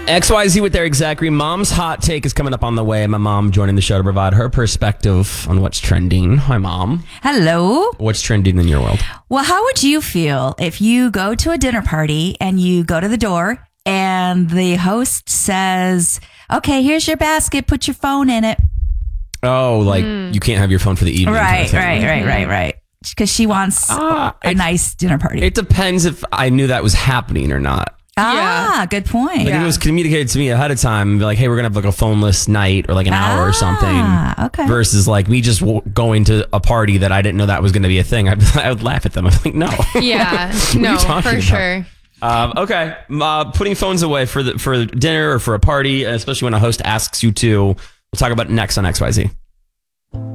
XYZ with Eric Zachary. Mom's hot take is coming up on the way. My mom joining the show to provide her perspective on what's trending. Hi, Mom. Hello. What's trending in your world? Well, how would you feel if you go to a dinner party and you go to the door and the host says, okay, here's your basket, put your phone in it. Oh, like you can't have your phone for the evening. Right. Because she wants a nice dinner party. It depends if I knew that was happening or not. Good point. Like if it was communicated to me ahead of time, be like, hey, we're going to have like a phoneless night or like an hour or something. Okay. Versus like me just going to a party that I didn't know that was going to be a thing. I would laugh at them. I'm like, no. Yeah, no, for sure. Okay. Putting phones away for dinner or for a party, especially when a host asks you to. We'll talk about it next on XYZ.